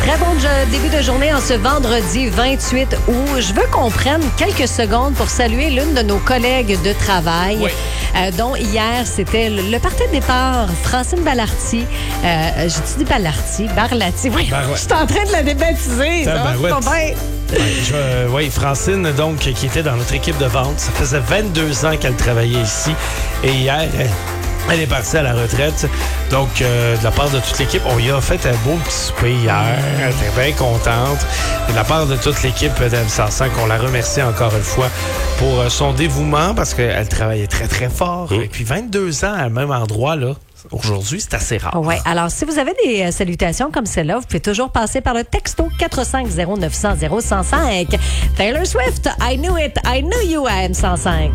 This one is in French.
Très bon début de journée en ce vendredi 28 août. Je veux qu'on prenne quelques secondes pour saluer l'une de nos collègues de travail, Oui. dont hier, c'était le party de départ, Francine Ballarty. J'ai-tu dit Ballarty? Barlati. Oui, Barouette. je suis en train de la débaptiser. Ça va Barouette. pas bien. Oui, Francine, donc, qui était dans notre équipe de vente. Ça faisait 22 ans qu'elle travaillait ici. Et hier, elle est partie à la retraite. Donc, de la part de toute l'équipe, on lui a fait un beau petit souper hier. Elle était bien contente. Et de la part de toute l'équipe d'M105, on la remercie encore une fois pour son dévouement parce qu'elle travaillait très, très fort. Et puis, 22 ans à le même endroit, là. Aujourd'hui, c'est assez rare. Oui, alors si vous avez des salutations comme celle-là, vous pouvez toujours passer par le texto 450-900-0105. Taylor Swift, I knew it, I knew you à M105.